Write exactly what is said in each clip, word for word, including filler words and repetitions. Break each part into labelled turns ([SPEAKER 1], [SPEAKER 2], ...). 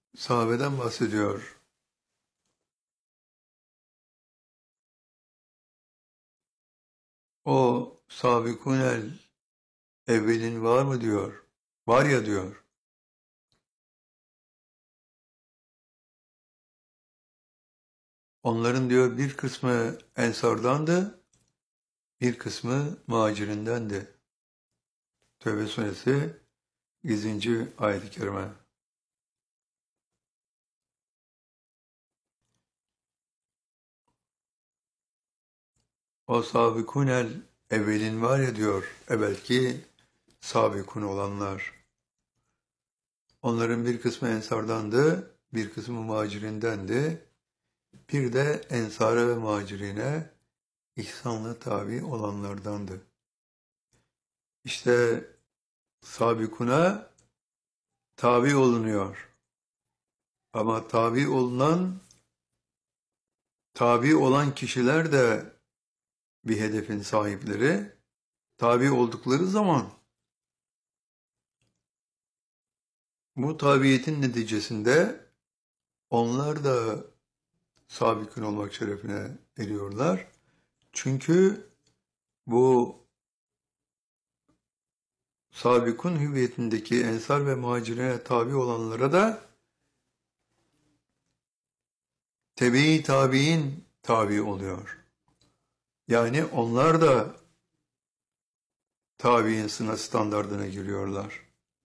[SPEAKER 1] Sahabeden bahsediyor. O sabikunel evvelin var mı diyor. Var ya diyor. Onların diyor bir kısmı ensardandı, bir kısmı muhacirindendi. Tevbe suresi yüzüncü ayet-i kerime. O sabikunel evvelin var ya diyor, evvelki sabikun olanlar. Onların bir kısmı ensardandı, bir kısmı muhacirindendi. Bir de ensara ve muhacirine ihsanla tabi olanlardandı. İşte sabikuna tabi olunuyor. Ama tabi olunan, tabi olan kişiler de bir hedefin sahipleri. Tabi oldukları zaman bu tabiyetin neticesinde onlar da sabikun olmak şerefine eriyorlar. Çünkü bu sabikun hüviyetindeki ensar ve muhacirine tabi olanlara da tebe-i tabi'in tabi oluyor. Yani onlar da tabi'in sınıf standardına giriyorlar.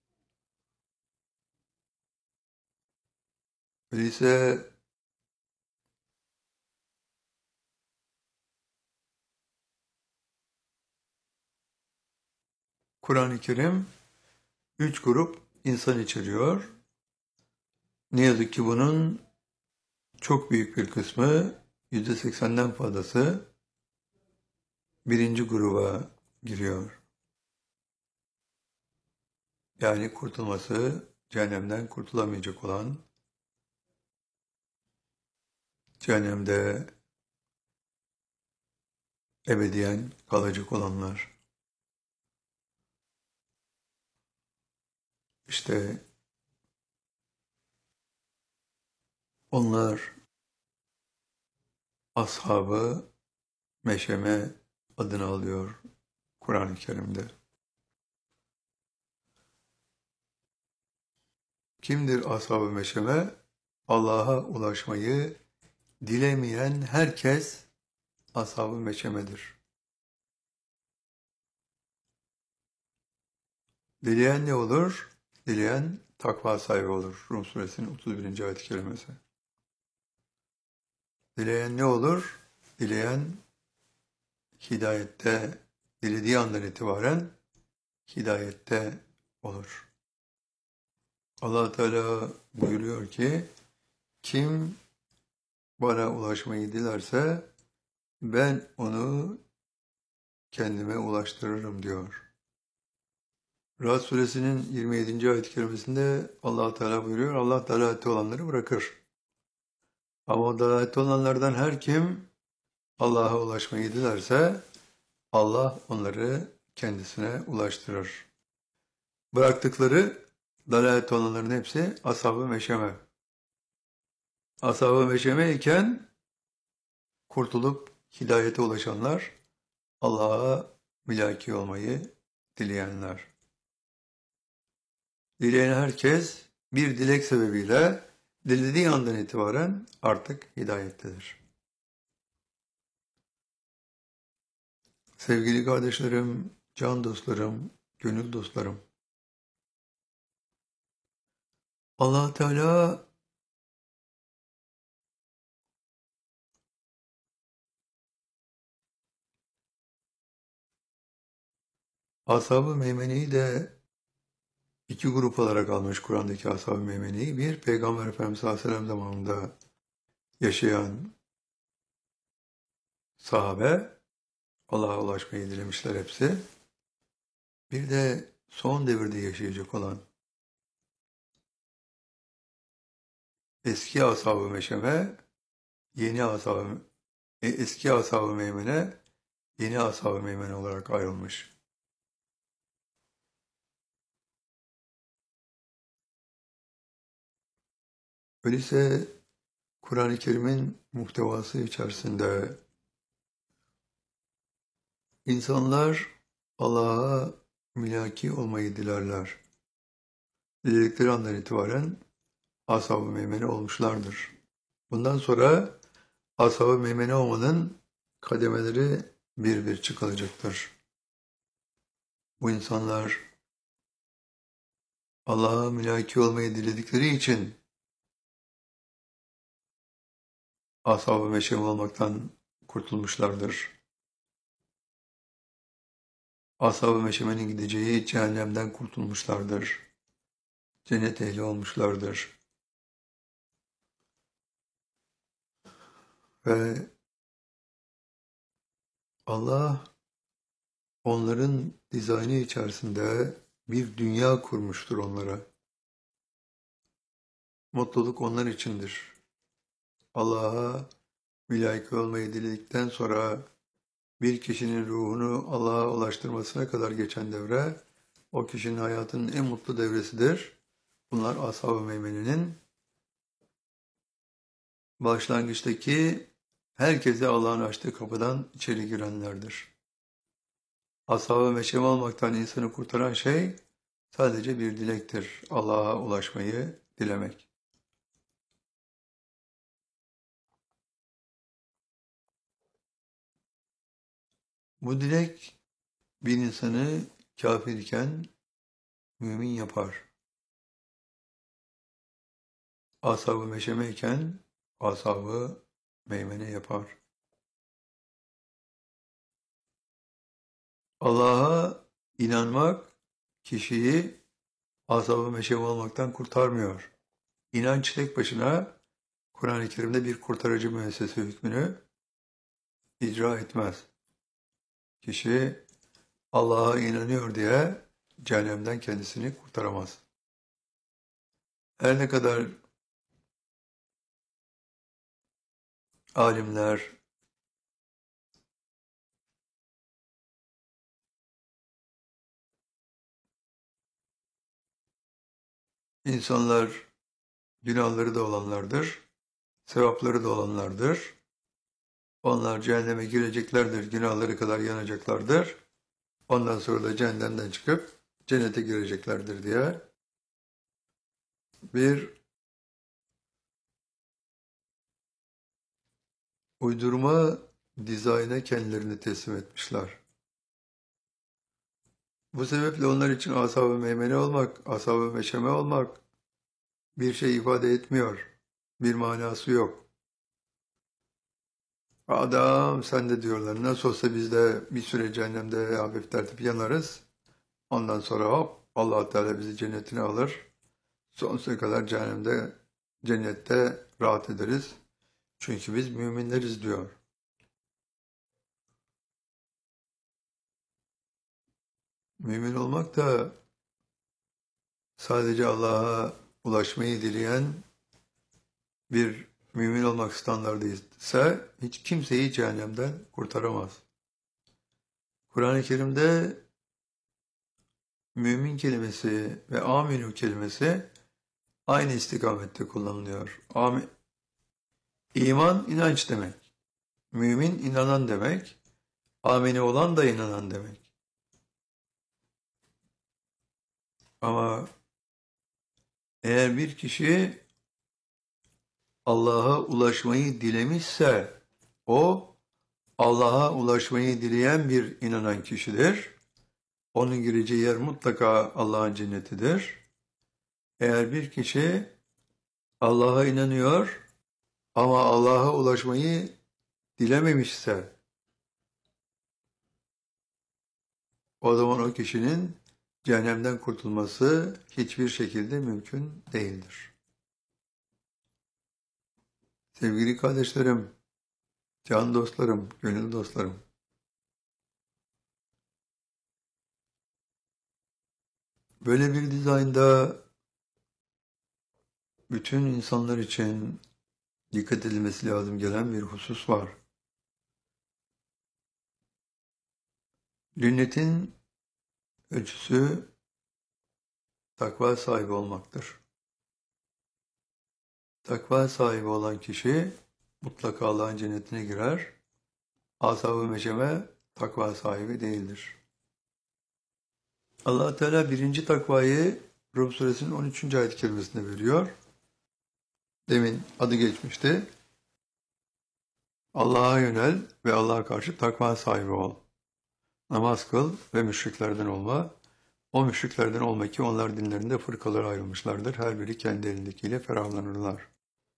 [SPEAKER 1] Öyleyse Kur'an-ı Kerim üç grup insan içeriyor. Ne yazık ki bunun çok büyük bir kısmı, yüzde seksenden fazlası birinci gruba giriyor. Yani kurtulması, cehennemden kurtulamayacak olan, cehennemde ebediyen kalacak olanlar. İşte onlar ashab-ı meşeme adını alıyor Kur'an-ı Kerim'de. Kimdir ashab-ı meşeme? Allah'a ulaşmayı dilemeyen herkes ashab-ı meşemedir. Dileyen ne olur? Dileyen takva sahibi olur. Rum suresinin otuz birinci ayet-i kerimesi. Dileyen ne olur? Dileyen hidayette, dilediği andan itibaren hidayette olur. Allah Teala buyuruyor ki, kim bana ulaşmayı dilerse ben onu kendime ulaştırırım diyor. Ra'd suresinin yirmi yedinci ayet-i kerimesinde Allah Teala buyuruyor, Allah dalalette olanları bırakır. Ama o dalalette olanlardan her kim Allah'a ulaşmayı dilerse Allah onları kendisine ulaştırır. Bıraktıkları dalalette olanların hepsi ashab-ı meşeme. Ashab-ı meşeme iken kurtulup hidayete ulaşanlar, Allah'a mülaki olmayı dileyenler. Dileyen herkes bir dilek sebebiyle dilediği andan itibaren artık hidayettedir. Sevgili kardeşlerim, can dostlarım, gönül dostlarım. Allah Teala Ashab-ı Meymene'yi de iki grup olarak almış Kur'an'daki Ashab-ı Meymene'yi. Bir, Peygamber Efendimiz sallallahu aleyhi ve sellem zamanında yaşayan sahabe, Allah'a ulaşmayı dilemişler hepsi. Bir de son devirde yaşayacak olan eski ashab-ı meşeme, yeni ashab-ı eski ashab-ı meymene, yeni ashab-ı meymene olarak ayrılmış. Öyleyse Kur'an-ı Kerim'in muhtevası içerisinde insanlar Allah'a mülaki olmayı dilerler. Diledikleri andan itibaren ashab-ı meymene olmuşlardır. Bundan sonra ashab-ı meymene olmanın kademeleri bir bir çıkılacaktır. Bu insanlar Allah'a mülaki olmayı diledikleri için ashab-ı meşem olmaktan kurtulmuşlardır. Ashab-ı meşemenin gideceği cehennemden kurtulmuşlardır. Cennet ehli olmuşlardır. Ve Allah onların dizaynı içerisinde bir dünya kurmuştur onlara. Mutluluk onlar içindir. Allah'a mülaki olmayı diledikten sonra bir kişinin ruhunu Allah'a ulaştırmasına kadar geçen devre, o kişinin hayatının en mutlu devresidir. Bunlar ashab-ı meymenenin başlangıçtaki herkese Allah'ın açtığı kapıdan içeri girenlerdir. Ashab-ı meşem olmaktan insanı kurtaran şey sadece bir dilektir. Allah'a ulaşmayı dilemek. Bu dilek bir insanı kafir iken mümin yapar. Ashab-ı meşeme iken ashab-ı meymene yapar. Allah'a inanmak kişiyi ashab-ı meşeme olmaktan kurtarmıyor. İnanç tek başına Kur'an-ı Kerim'de bir kurtarıcı müessese hükmünü icra etmez. Kişi Allah'a inanıyor diye cehennemden kendisini kurtaramaz. Her ne kadar alimler, insanlar günahları da olanlardır, sevapları da olanlardır. Onlar cehenneme gireceklerdir, günahları kadar yanacaklardır. Ondan sonra da cehennemden çıkıp cennete gireceklerdir diye bir uydurma dizayna kendilerini teslim etmişler. Bu sebeple onlar için ashab-ı meymene olmak, ashab-ı meşeme olmak bir şey ifade etmiyor. Bir manası yok. Adam sen de diyorlar, nasıl olsa biz de bir süre cehennemde hafif tertip yanarız. Ondan sonra hop Allah Teala bizi cennetine alır. Sonsuza kadar cehennemde, cennette rahat ederiz. Çünkü biz müminleriz diyor. Mümin olmak da sadece Allah'a ulaşmayı dileyen bir mümin olmak standardı ise hiç kimseyi cehennemden kurtaramaz. Kur'an-ı Kerim'de mümin kelimesi ve aminu kelimesi aynı istikamette kullanılıyor. Amin. İman inanç demek. Mümin inanan demek. Amine olan da inanan demek. Ama eğer bir kişi Allah'a ulaşmayı dilemişse o Allah'a ulaşmayı dileyen bir inanan kişidir. Onun gireceği yer mutlaka Allah'ın cennetidir. Eğer bir kişi Allah'a inanıyor ama Allah'a ulaşmayı dilememişse o zaman o kişinin cehennemden kurtulması hiçbir şekilde mümkün değildir. Sevgili kardeşlerim, can dostlarım, gönül dostlarım, böyle bir dizaynda bütün insanlar için dikkat edilmesi lazım gelen bir husus var. Cennetin ölçüsü takva sahibi olmaktır. Takva sahibi olan kişi mutlaka Allah'ın cennetine girer. Ashab-ı meşeme takva sahibi değildir. Allah Teala birinci takvayı Rum suresinin on üçüncü ayet-i kerimesinde veriyor. Demin adı geçmişti. Allah'a yönel ve Allah'a karşı takva sahibi ol. Namaz kıl ve müşriklerden olma. O müşriklerden olma ki onlar dinlerinde fırkalara ayrılmışlardır. Her biri kendi elindekiyle ferahlanırlar.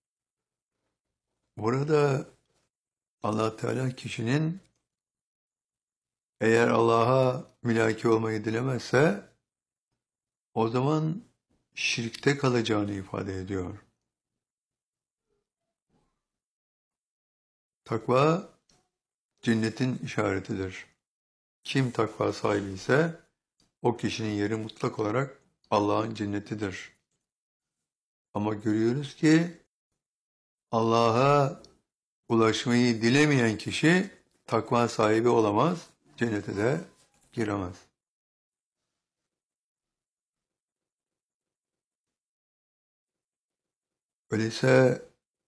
[SPEAKER 1] Burada Allah Teala kişinin eğer Allah'a mülaki olmayı dilemezse o zaman şirkte kalacağını ifade ediyor. Takva cennetin işaretidir. Kim takva sahibi ise o kişinin yeri mutlak olarak Allah'ın cennetidir. Ama görüyoruz ki Allah'a ulaşmayı dilemeyen kişi takva sahibi olamaz, cennete de giremez. Öyleyse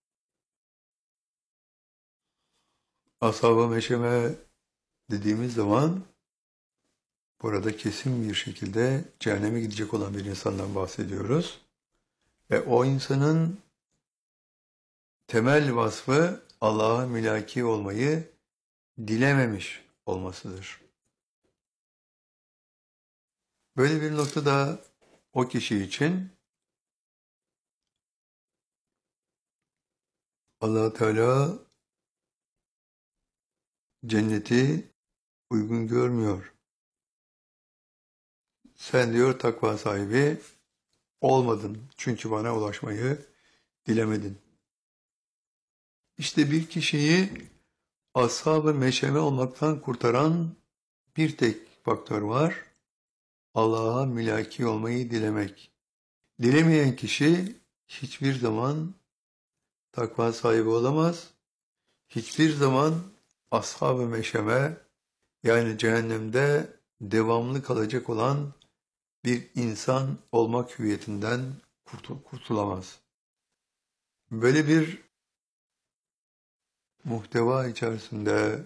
[SPEAKER 1] ashab-ı meşeme dediğimiz zaman burada kesin bir şekilde cehenneme gidecek olan bir insandan bahsediyoruz. Ve o insanın temel vasfı Allah'a mülaki olmayı dilememiş olmasıdır. Böyle bir noktada o kişi için Allah Teala cenneti uygun görmüyor. Sen diyor takva sahibi olmadın çünkü bana ulaşmayı dilemedin. İşte bir kişiyi ashab-ı meşeme olmaktan kurtaran bir tek faktör var. Allah'a mülaki olmayı dilemek. Dilemeyen kişi hiçbir zaman takva sahibi olamaz. Hiçbir zaman ashab-ı meşeme yani cehennemde devamlı kalacak olan bir insan olmak hüviyetinden kurtul kurtulamaz. Böyle bir muhteva içerisinde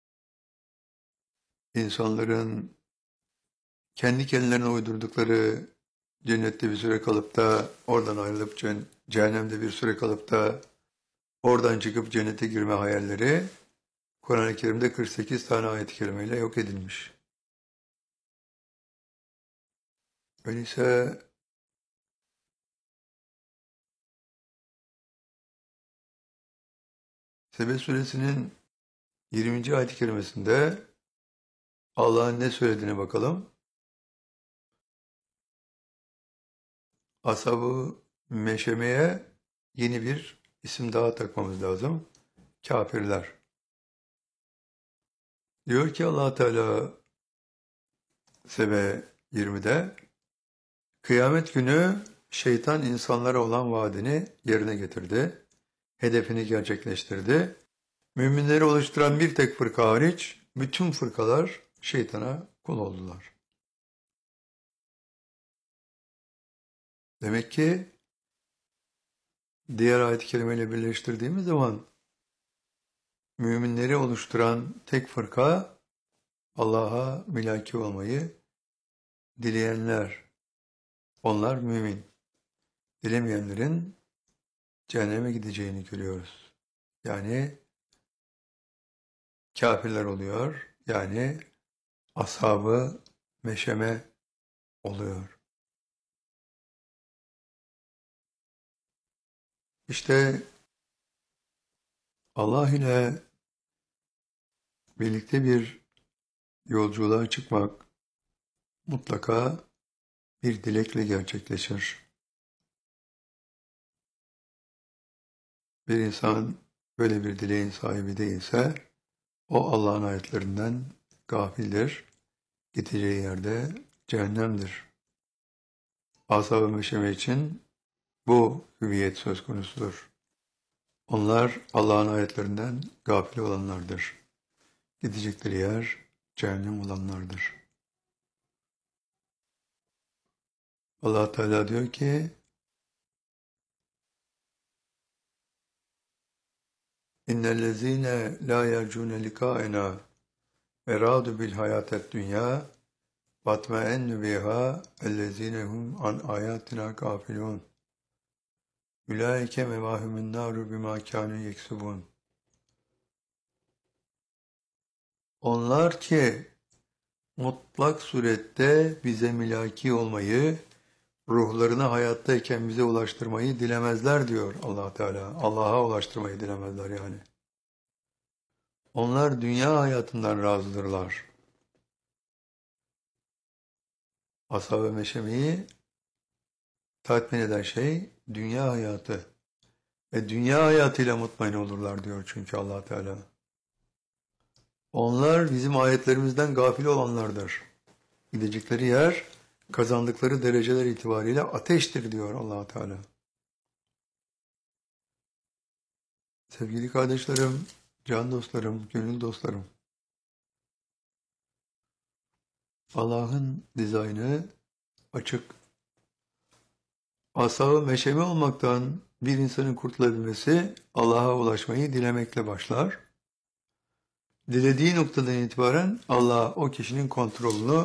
[SPEAKER 1] insanların kendi kendilerine uydurdukları cennette bir süre kalıp da oradan ayrılıp cehennemde bir süre kalıp da oradan çıkıp cennete girme hayalleri Kur'an-ı Kerim'de kırk sekiz tane ayet-i kerimeyle yok edilmiş. Öyleyse Sebe suresinin yirminci ayet-i kerimesinde Allah'ın ne söylediğine bakalım. Ashab-ı meşemeye yeni bir isim daha takmamız lazım. Kafirler. Diyor ki Allah Teala Sebe yirmide kıyamet günü şeytan insanlara olan vaadini yerine getirdi. Hedefini gerçekleştirdi. Müminleri oluşturan bir tek fırka hariç bütün fırkalar şeytana kul oldular. Demek ki diğer ayet-i kerimeyle birleştirdiğimiz zaman müminleri oluşturan tek fırka Allah'a mülaki olmayı dileyenler. Onlar mümin. Dilemeyenlerin cehenneme gideceğini görüyoruz. Yani kafirler oluyor. Yani ashab-ı meşeme oluyor. İşte Allah ile birlikte bir yolculuğa çıkmak mutlaka bir dilekle gerçekleşir. Bir insan böyle bir dileğin sahibi değilse o Allah'ın ayetlerinden gafildir. Gideceği yerde cehennemdir. Ashab-ı meşeme için bu hüviyet söz konusudur. Onlar Allah'ın ayetlerinden gafil olanlardır. Gidecekleri yer cehennem olanlardır. Allah Teala diyor ki İnnellezîne lâ yercûne likâenâ ve râdu bil hayâted dünyâ vatmeennü bihâ ellezîne hum an âyâtinâ gâfilûn. Ulaike mevâhumun nâru bimâ kânû yeksubûn. Onlar ki mutlak surette bize milaki olmayı, ruhlarını hayattayken bize ulaştırmayı dilemezler diyor Allah Teala. Allah'a ulaştırmayı dilemezler yani. Onlar dünya hayatından razıdırlar. Ashab-ı meşemeyi tatmin eden şey dünya hayatı. Ve dünya hayatıyla mutmain olurlar diyor çünkü Allah Teala. Onlar bizim ayetlerimizden gafil olanlardır. Gidecekleri yer, kazandıkları dereceler itibariyle ateştir diyor Allah Teala. Sevgili kardeşlerim, can dostlarım, gönül dostlarım. Allah'ın dizaynı açık. Ashab-ı meşeme olmaktan bir insanın kurtulabilmesi Allah'a ulaşmayı dilemekle başlar. Dilediği noktadan itibaren Allah o kişinin kontrolünü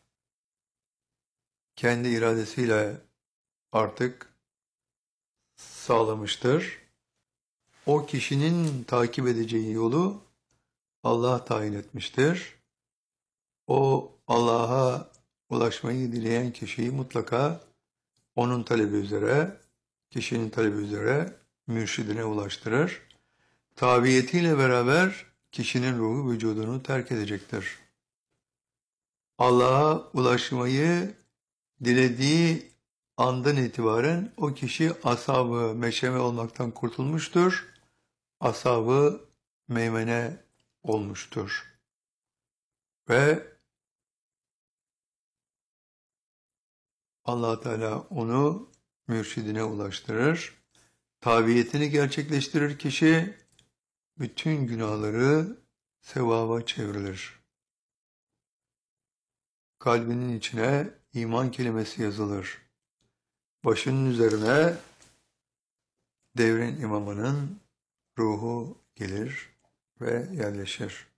[SPEAKER 1] kendi iradesiyle artık sağlamıştır. O kişinin takip edeceği yolu Allah tayin etmiştir. O Allah'a ulaşmayı dileyen kişiyi mutlaka onun talebi üzere, kişinin talebi üzere mürşidine ulaştırır. Tabiyetiyle beraber kişinin ruhu vücudunu terk edecektir. Allah'a ulaşmayı dilediği andan itibaren o kişi ashab-ı meşeme olmaktan kurtulmuştur. Ashab-ı meymene olmuştur. Ve Allah Teala onu mürşidine ulaştırır. Tabiyetini gerçekleştirir kişi, bütün günahları sevaba çevrilir. Kalbinin içine iman kelimesi yazılır. Başının üzerine devrin imamının ruhu gelir ve yerleşir.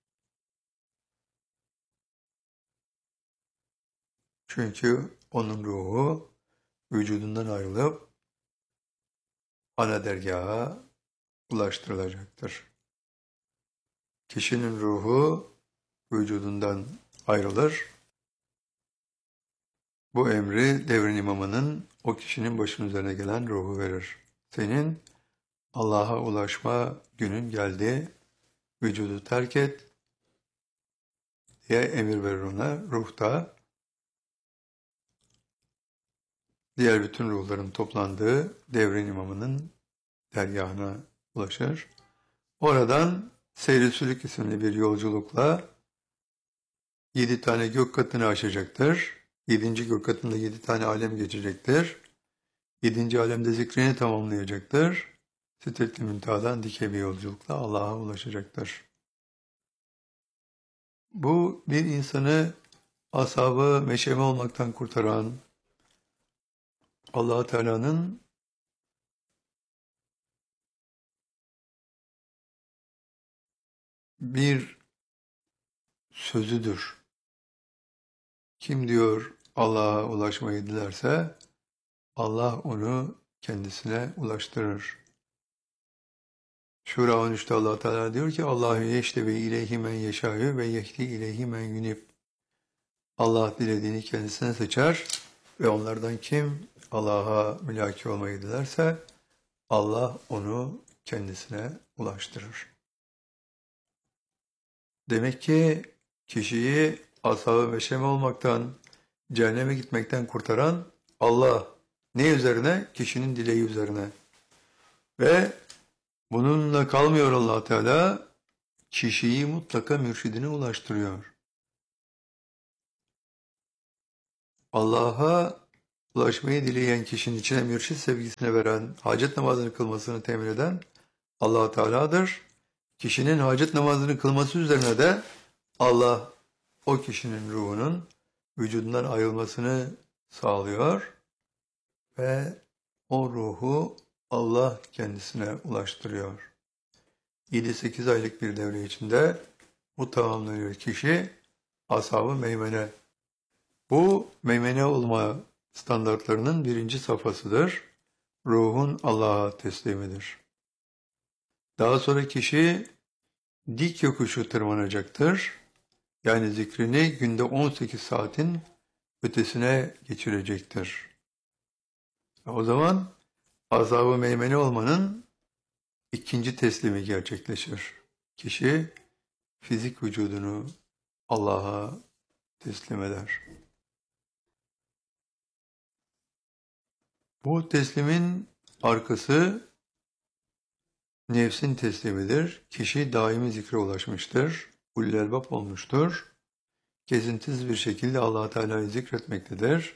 [SPEAKER 1] Çünkü onun ruhu vücudundan ayrılıp ana dergaha ulaştırılacaktır. Kişinin ruhu vücudundan ayrılır. Bu emri devrin imamının o kişinin başının üzerine gelen ruhu verir. Senin Allah'a ulaşma günün geldi, vücudu terk et diye emir verir ona. Ruh da diğer bütün ruhların toplandığı devrin imamının dergahına ulaşır. Oradan Seyr-i Sülük isimli bir yolculukla yedi tane gök katını aşacaktır. Yedinci gök katında yedi tane alem geçecektir. Yedinci alemde zikrini tamamlayacaktır. Sidret-i Münteha'dan dike bir yolculukla Allah'a ulaşacaktır. Bu bir insanı ashab-ı meşeme olmaktan kurtaran Allah Teala'nın bir sözüdür. Kim diyor Allah'a ulaşmayı dilerse Allah onu kendisine ulaştırır. Şura on üçte Allah Teala diyor ki Allahu yeştebi ileyhi men yeşâ'ü ve yehdi ileyhi men yunib. Allah dilediğini kendisine seçer ve onlardan kim Allah'a mülaki olmayı dilerse Allah onu kendisine ulaştırır. Demek ki kişiyi ashab-ı meşeme olmaktan, cehenneme gitmekten kurtaran Allah. Ne üzerine? Kişinin dileği üzerine. Ve bununla kalmıyor Allah Teala, kişiyi mutlaka mürşidine ulaştırıyor. Allah'a ulaşmayı dileyen kişinin içine mürşid sevgisine veren, hacet namazını kılmasını temin eden Allah Teala'dır. Kişinin hacet namazını kılması üzerine de Allah o kişinin ruhunun vücudundan ayrılmasını sağlıyor ve o ruhu Allah kendisine ulaştırıyor. yedi sekiz aylık bir devre içinde bu tamamlanıyor kişi ashab-ı meymene. Bu meymene olma standartlarının birinci safhasıdır. Ruhun Allah'a teslimidir. Daha sonra kişi dik yokuşu tırmanacaktır. Yani zikrini günde on sekiz saatin ötesine geçirecektir. O zaman ashab-ı meymene olmanın ikinci teslimi gerçekleşir. Kişi fizik vücudunu Allah'a teslim eder. Bu teslimin arkası nefsin teslimidir. Kişi daimi zikre ulaşmıştır. Ulul elbab olmuştur. Kesintisiz bir şekilde Allah Teala'yı zikretmektedir.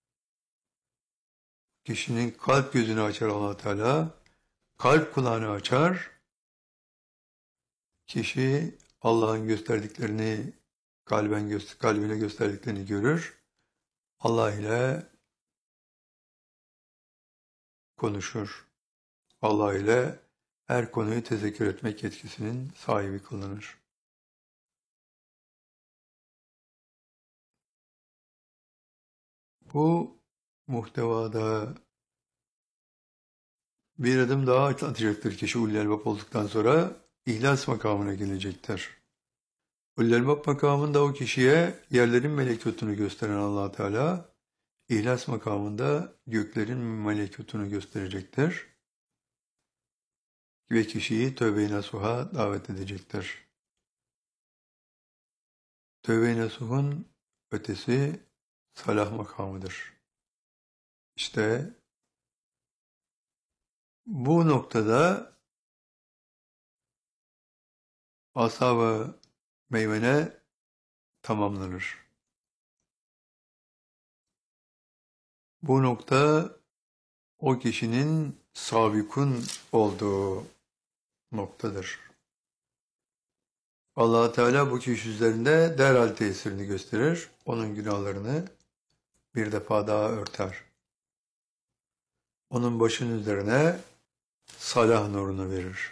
[SPEAKER 1] Kişinin kalp gözünü açar Allah Teala, kalp kulağını açar. Kişi Allah'ın gösterdiklerini kalben gö kalbine gösterdiklerini görür. Allah ile konuşur. Allah ile her konuyu tezekkür etmek yetkisinin sahibi kılınır. Bu muhtevada bir adım daha atacaktır kişi ulul elbab olduktan sonra ihlas makamına gelecektir. Ulul elbab makamında o kişiye yerlerin melekutunu gösteren Allah Teala, ihlas makamında göklerin melekutunu gösterecektir. Ve kişiyi tövbe-i nasuha davet edecektir. Tövbe-i nasuhun ötesi salah makamıdır. İşte bu noktada ashab-ı meymene tamamlanır. Bu nokta o kişinin sabikun olduğu noktadır. Allah Teala bu kişi üzerinde derhal tesirini gösterir. Onun günahlarını bir defa daha örter. Onun başının üzerine salah nurunu verir.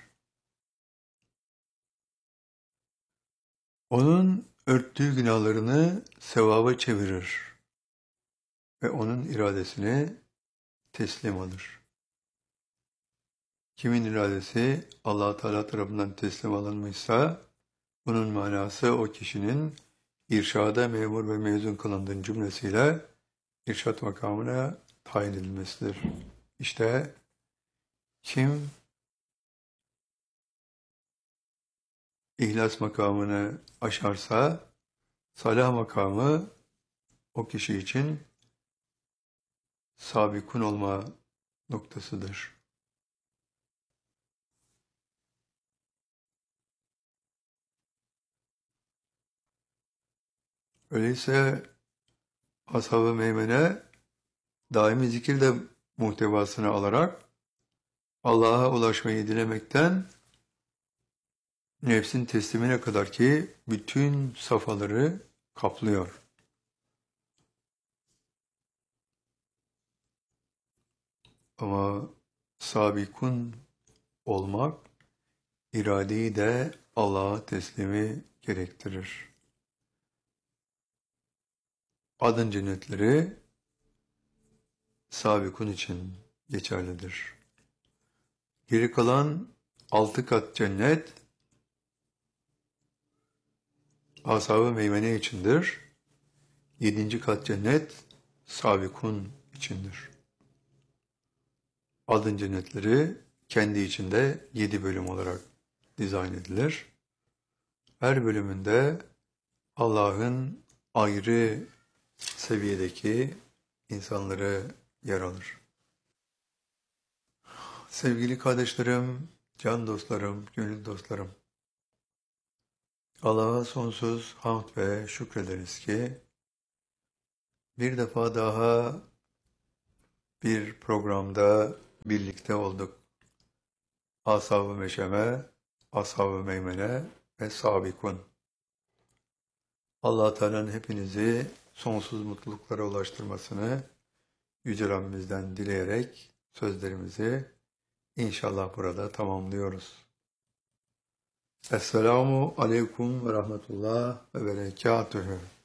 [SPEAKER 1] Onun örttüğü günahlarını sevaba çevirir ve onun iradesini teslim alır. Kimin iradesi Allah Teala tarafından teslim alınmışsa bunun manası o kişinin irşada memur ve mezun kılındığın cümlesiyle irşat makamına tayin edilmesidir. İşte kim İhlas makamını aşarsa salah makamı o kişi için sabikun olma noktasıdır. Öyleyse ashab-ı meymene daimi zikir de muhtevasını alarak Allah'a ulaşmayı dilemekten nefsin teslimine kadar ki bütün safhaları kaplıyor. Ama sabikun olmak iradeyi de Allah'a teslimi gerektirir. Adın cennetleri sabikun için geçerlidir. Geri kalan altı kat cennet ashab-ı meymene içindir. Yedinci kat cennet sabikun içindir. Adın cennetleri kendi içinde yedi bölüm olarak dizayn edilir. Her bölümünde Allah'ın ayrı seviyedeki insanları yer alır. Sevgili kardeşlerim, can dostlarım, gönül dostlarım, Allah'a sonsuz hamd ve şükrederiz ki bir defa daha bir programda birlikte olduk. Ashab-ı meşeme, ashab-ı meymene ve sabikun. Allah Teala'nın hepinizi sonsuz mutluluklara ulaştırmasını Yüce Rabbimizden dileyerek sözlerimizi inşallah burada tamamlıyoruz. Esselamu aleyküm ve rahmetullah ve berekatühü.